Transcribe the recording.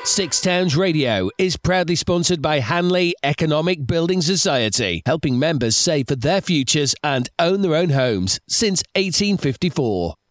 Six Towns Radio is proudly sponsored by Hanley Economic Building Society, helping members save for their futures and own their own homes since 1854.